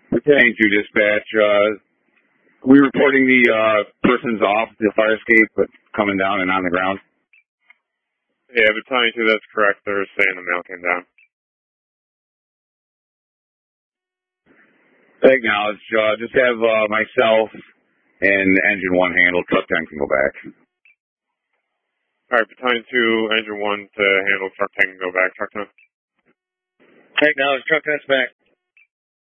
Battalion 2 dispatch. We reporting the person's off the fire escape, but coming down and on the ground. Yeah, Battalion 2, that's correct. They're saying the male came down. Acknowledge. Just have myself and Engine 1 handle. Truck 10 can go back. All right, Battalion 2, Engine 1 to handle. Truck 10 can go back. Truck 10. Acknowledge. Truck 10's back.